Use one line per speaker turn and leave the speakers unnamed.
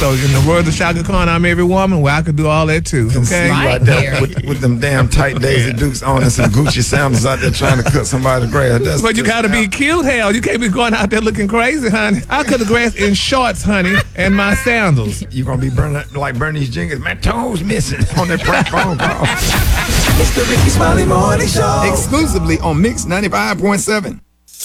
So in the words of Shaka Khan, I'm every woman. Well, I could do all that too. Okay,
right there with them damn tight Daisy Dukes on and some Gucci sandals out there trying to cut somebody's grass.
But you gotta be cute, hell. You can't be going out there looking crazy, honey. I cut the grass in shorts, honey, and my sandals.
You gonna be burning like Bernice Jenkins. My toes missing on that prank phone call.
It's the Ricky Smiley Morning Show.
Exclusively on Mix 95.7.